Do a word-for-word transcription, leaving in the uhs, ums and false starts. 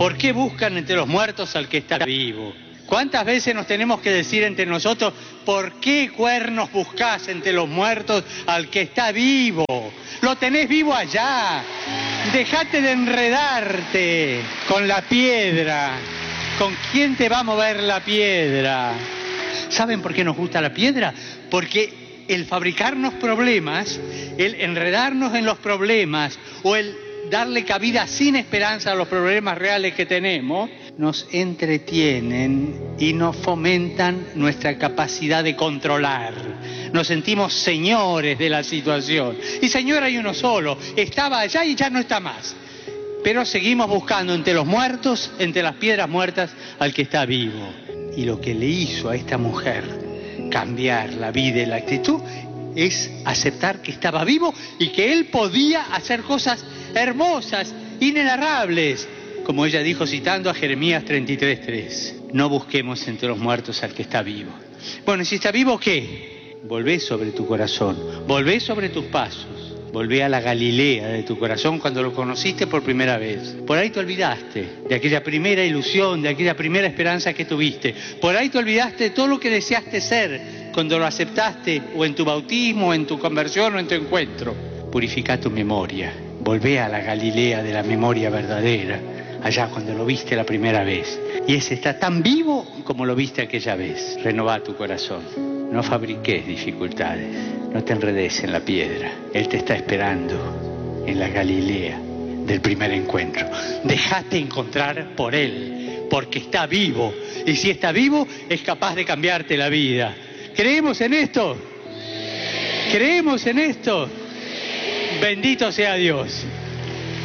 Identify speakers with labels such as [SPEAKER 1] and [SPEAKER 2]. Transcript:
[SPEAKER 1] ¿Por qué buscan entre los muertos al que está vivo? ¿Cuántas veces nos tenemos que decir entre nosotros, ¿por qué cuernos buscás entre los muertos al que está vivo? Lo tenés vivo allá. Dejate de enredarte con la piedra. ¿Con quién te va a mover la piedra? ¿Saben por qué nos gusta la piedra? Porque el fabricarnos problemas, el enredarnos en los problemas o el darle cabida sin esperanza a los problemas reales que tenemos, nos entretienen y nos fomentan nuestra capacidad de controlar. Nos sentimos señores de la situación. Y señor hay uno solo, estaba allá y ya no está más. Pero seguimos buscando entre los muertos, entre las piedras muertas, al que está vivo. Y lo que le hizo a esta mujer cambiar la vida y la actitud es aceptar que estaba vivo y que él podía hacer cosas hermosas, inenarrables. Como ella dijo citando a Jeremías treinta y tres tres. No busquemos entre los muertos al que está vivo. Bueno, si está vivo, ¿qué? Volvé sobre tu corazón, volvé sobre tus pasos. Volvé a la Galilea de tu corazón cuando lo conociste por primera vez. Por ahí te olvidaste de aquella primera ilusión, de aquella primera esperanza que tuviste. Por ahí te olvidaste de todo lo que deseaste ser cuando lo aceptaste, o en tu bautismo, o en tu conversión, o en tu encuentro. Purifica tu memoria. Volvé a la Galilea de la memoria verdadera, allá cuando lo viste la primera vez. Y ese está tan vivo como lo viste aquella vez. Renová tu corazón. No fabriques dificultades, no te enredes en la piedra. Él te está esperando en la Galilea del primer encuentro. Déjate encontrar por Él, porque está vivo. Y si está vivo, es capaz de cambiarte la vida. ¿Creemos en esto? ¿Creemos en esto? Bendito sea Dios.